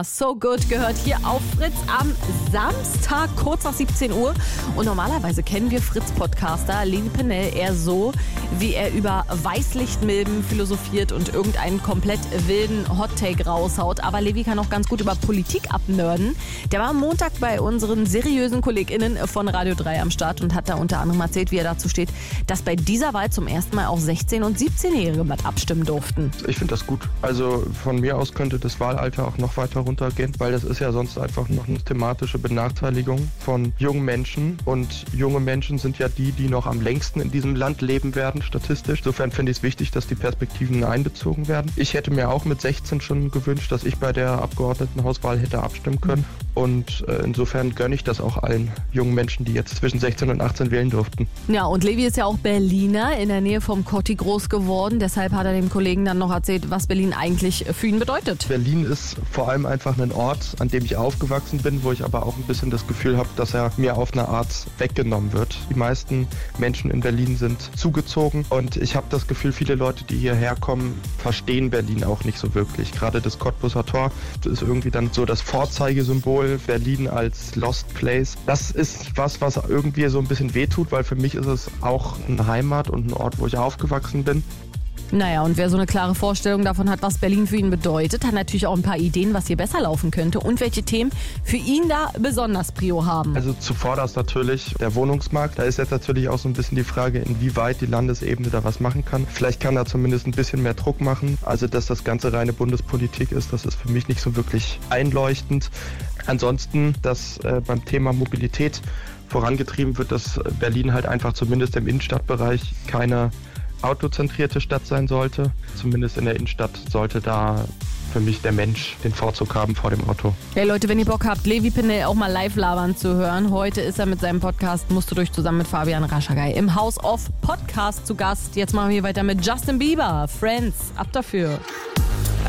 So Good gehört hier auf Fritz am Samstag, kurz nach 17 Uhr. Und normalerweise kennen wir Fritz-Podcaster Levi Pennell eher so, wie er über Weißlichtmilben philosophiert und irgendeinen komplett wilden Hot-Take raushaut. Aber Levi kann auch ganz gut über Politik abnörden. Der war am Montag bei unseren seriösen KollegInnen von Radio 3 am Start und hat da unter anderem erzählt, wie er dazu steht, dass bei dieser Wahl zum ersten Mal auch 16- und 17-Jährige mit abstimmen durften. Ich finde das gut. Also von mir aus könnte das Wahlalter auch noch weiter runtergehen, weil das ist ja sonst einfach noch eine thematische Benachteiligung von jungen Menschen. Und junge Menschen sind ja die noch am längsten in diesem Land leben werden, statistisch. Insofern finde ich es wichtig, dass die Perspektiven einbezogen werden. Ich hätte mir auch mit 16 schon gewünscht, dass ich bei der Abgeordnetenhauswahl hätte abstimmen können. Und insofern gönne ich das auch allen jungen Menschen, die jetzt zwischen 16 und 18 wählen durften. Ja, und Levi ist ja auch Berliner, in der Nähe vom Kotti groß geworden. Deshalb hat er dem Kollegen dann noch erzählt, was Berlin eigentlich für ihn bedeutet. Berlin ist vor allem einfach ein Ort, an dem ich aufgewachsen bin, wo ich aber auch ein bisschen das Gefühl habe, dass er mir auf eine Art weggenommen wird. Die meisten Menschen in Berlin sind zugezogen und ich habe das Gefühl, viele Leute, die hierher kommen, verstehen Berlin auch nicht so wirklich. Gerade das Cottbuser Tor ist irgendwie dann so das Vorzeigesymbol, Berlin als Lost Place. Das ist was irgendwie so ein bisschen wehtut, weil für mich ist es auch eine Heimat und ein Ort, wo ich aufgewachsen bin. Naja, und wer so eine klare Vorstellung davon hat, was Berlin für ihn bedeutet, hat natürlich auch ein paar Ideen, was hier besser laufen könnte und welche Themen für ihn da besonders Prio haben. Also zuvorderst natürlich der Wohnungsmarkt. Da ist jetzt natürlich auch so ein bisschen die Frage, inwieweit die Landesebene da was machen kann. Vielleicht kann da zumindest ein bisschen mehr Druck machen. Also dass das Ganze reine Bundespolitik ist, das ist für mich nicht so wirklich einleuchtend. Ansonsten, dass beim Thema Mobilität vorangetrieben wird, dass Berlin halt einfach zumindest im Innenstadtbereich keine autozentrierte Stadt sein sollte. Zumindest in der Innenstadt sollte da für mich der Mensch den Vorzug haben vor dem Auto. Hey Leute, wenn ihr Bock habt, Levi Pennell auch mal live labern zu hören. Heute ist er mit seinem Podcast Musst du durch zusammen mit Fabian Raschagay im House of Podcast zu Gast. Jetzt machen wir weiter mit Justin Bieber. Friends, ab dafür.